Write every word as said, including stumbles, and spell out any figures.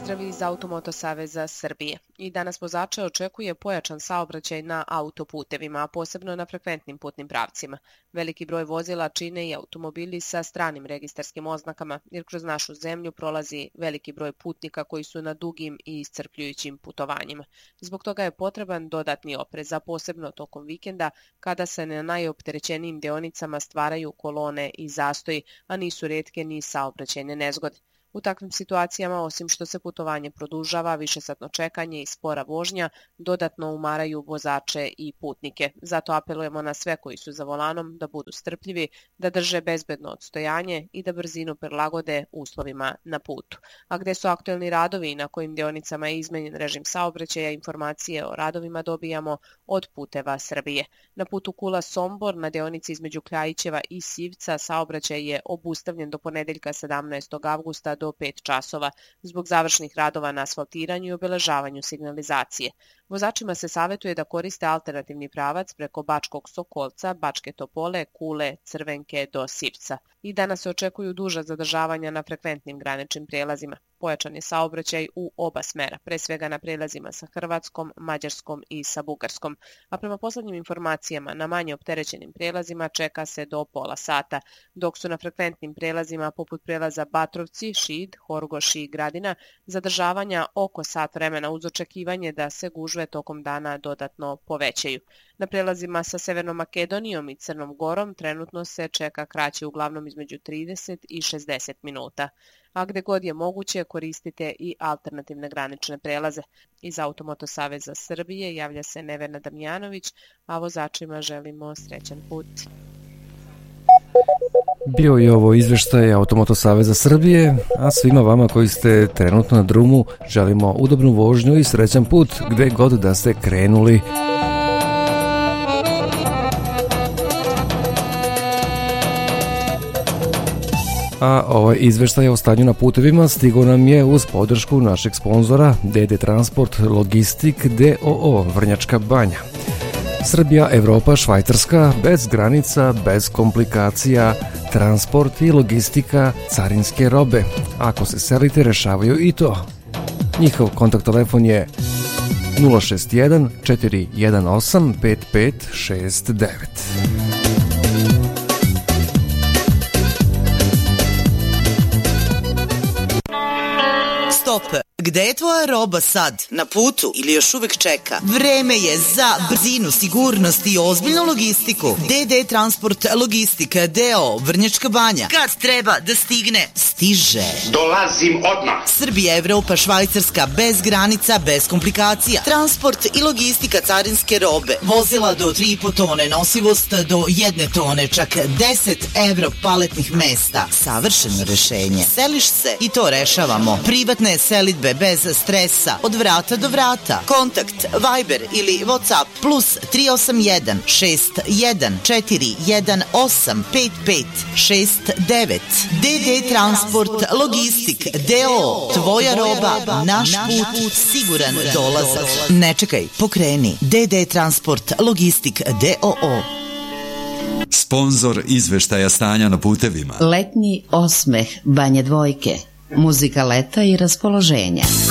Pozdrav iz Automoto Saveza Srbije. I danas vozače očekuje pojačan saobraćaj na autoputevima, a posebno na frekventnim putnim pravcima. Veliki broj vozila čine i automobili sa stranim registarskim oznakama, jer kroz našu zemlju prolazi veliki broj putnika koji su na dugim i iscrpljujućim putovanjima. Zbog toga je potreban dodatni oprez, a posebno tokom vikenda, kada se na najopterećenijim deonicama stvaraju kolone i zastoji, a nisu retke ni saobraćajne nezgode. U takvim situacijama, osim što se putovanje produžava, višesatno čekanje i spora vožnja dodatno umaraju vozače i putnike. Zato apelujemo na sve koji su za volanom da budu strpljivi, da drže bezbedno odstojanje i da brzinu prilagode uslovima na putu. A gde su aktuelni radovi i na kojim deonicama je izmenjen režim saobraćaja, informacije o radovima dobijamo od Puteva Srbije. Na putu Kula-Sombor, na deonici između Kljajićeva i Sivca, saobraćaj je obustavljen do ponedeljka sedamnaestog avgusta do pet časova zbog završnih radova na asfaltiranju i obeležavanju signalizacije. Vozačima se savjetuje da koriste alternativni pravac preko Bačkog Sokolca, Bačke Topole, Kule, Crvenke do Sivca. I danas se očekuju duža zadržavanja na frekventnim graničnim prijelazima. Pojačan je saobraćaj u oba smera, pre svega na prijelazima sa Hrvatskom, Mađarskom i sa Bugarskom. A prema poslednjim informacijama, na manje opterećenim prijelazima čeka se do pola sata, dok su na frekventnim prijelazima poput prijelaza Batrovci, Šid, Horgoš i Gradina zadržavanja oko sat vremena uz očekivanje da se gužve tokom dana dodatno povećaju. Na prelazima sa Severnom Makedonijom i Crnom Gorom trenutno se čeka kraće uglavnom između trideset i šezdeset minuta. A gde god je moguće koristite i alternativne granične prelaze. Iz Automoto Saveza Srbije javlja se Nevena Damjanović, a vozačima želimo srećan put. Bio je ovo izveštaj Automoto Saveza Srbije, a svima vama koji ste trenutno na drumu želimo udobnu vožnju i srećan put gde god da ste krenuli. A ovaj izveštaj o stanju na putevima stigao nam je uz podršku našeg sponzora D D Transport Logistik d o o Vrnjačka Banja. Srbija, Evropa, Švajcarska, bez granica, bez komplikacija, transport i logistika carinske robe. Ako se selite, rešavaju i to. Njihov kontakt telefon je nula šest jedan četiri jedan osam pet pet šest devet. Stop! Gde je tvoja roba sad? Na putu ili još uvek čeka? Vreme je za brzinu, sigurnost i ozbiljnu logistiku. D D Transport Logistika d o o Vrnjačka Banja. Kad treba da stigne, stiže. Dolazim odmah. Srbija, Evropa, Švajcarska, bez granica, bez komplikacija. Transport i logistika carinske robe. Vozila do tri i po tone, nosivost do jedne tone, čak deset evro paletnih mesta. Savršeno rešenje. Seliš se i to rešavamo. Privatne selidbe bez stresa, od vrata do vrata. Kontakt Viber ili WhatsApp plus tri osam jedan šest jedan četiri jedan osam pet pet šest devet. D D Transport Logistik d o o. Tvoja roba, naš put, siguran dolazak. Ne čekaj, pokreni. D D Transport Logistik d o o. Sponzor izveštaja stanja na putevima. Letnji osmeh Banje Dvojke. Muzika leta i raspoloženja.